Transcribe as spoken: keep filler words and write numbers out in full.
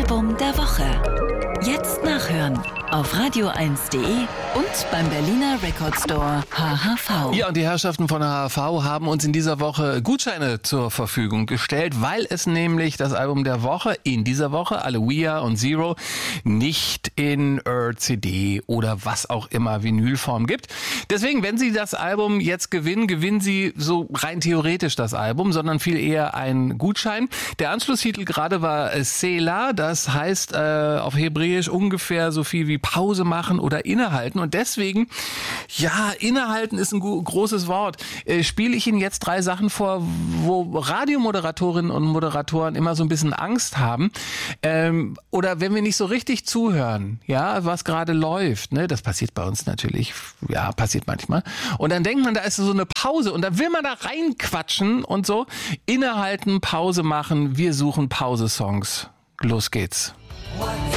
Album der Woche. Jetzt nachhören auf radio eins punkt de und beim Berliner Record Store H H V. Ja, und die Herrschaften von H H V haben uns in dieser Woche Gutscheine zur Verfügung gestellt, weil es nämlich das Album der Woche in dieser Woche, Aloia und Zero, nicht in äh, C D oder was auch immer Vinylform gibt. Deswegen, wenn Sie das Album jetzt gewinnen, gewinnen Sie so rein theoretisch das Album, sondern viel eher einen Gutschein. Der Anschlusstitel gerade war Selah, das heißt äh, auf Hebräisch ungefähr so viel wie Pause machen oder innehalten. Und deswegen, ja, innehalten ist ein großes Wort. Äh, spiele ich Ihnen jetzt drei Sachen vor, wo Radiomoderatorinnen und Moderatoren immer so ein bisschen Angst haben. Ähm, oder wenn wir nicht so richtig zuhören, ja, was gerade läuft, ne, das passiert bei uns natürlich, ja, passiert manchmal. Und dann denkt man, da ist so eine Pause und da will man da reinquatschen und so. Innehalten, Pause machen, wir suchen Pause-Songs. Los geht's.